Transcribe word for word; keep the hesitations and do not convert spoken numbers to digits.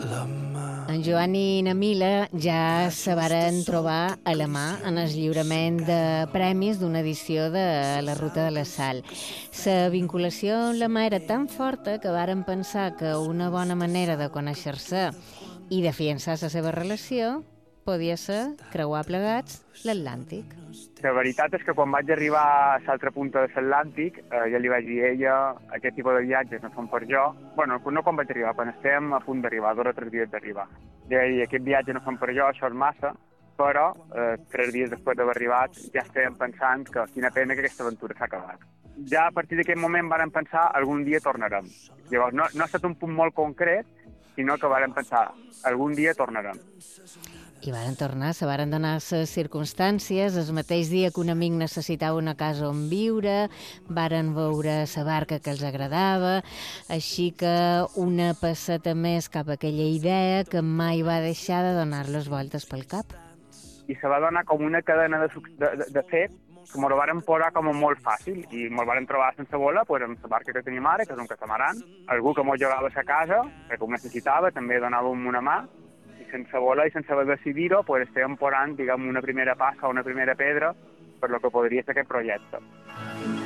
En Joan i na Mila ja se varen trobar a la mà en el lliurament de premis d'una edició de la Ruta de la Sal. La vinculació amb la mà era tan forta que varen pensar que una bona manera de conèixer-se i de fiançar la seva relació podia ser creuar plegats l'Atlàntic. La veritat és que quan vaig arribar a l'altra punta de l'Atlàntic, eh, ja li vaig dir a ella, aquest tipus de viatges no són per jo. Bueno, no quan vaig arribar, quan estem a punt d'arribar, dos o tres dies d'arribar. Ja vaig dir, aquest viatge no són per jo, això és massa, però eh, tres dies després d'haver arribat ja estàvem pensant que quina pena que aquesta aventura s'ha acabat. Ja a partir d'aquest moment vàrem pensar algun dia tornarem. Llavors, no, no ha estat un punt molt concret, sinó que vàrem pensar algun dia tornarem. I varen tornar, se varen donar les circumstàncies, el mateix dia que un amic necessitava una casa on viure, varen veure la barca que els agradava, així que una passeta més cap a aquella idea que mai va deixar de donar-les voltes pel cap. I se va donar com una cadena de, de, de, de fet que m'ho varen posar com molt fàcil i me'l varen trobar sense voler pues, amb la barca que tenim ara, que és un catamaran, algú que m'ho jugava a la casa, que ho necessitava, també donàvem una mà, i sense voler i sense haver decidir-ho, pues, estàvem posant, diguem, una primera passa o una primera pedra per lo que podria ser aquest projecte.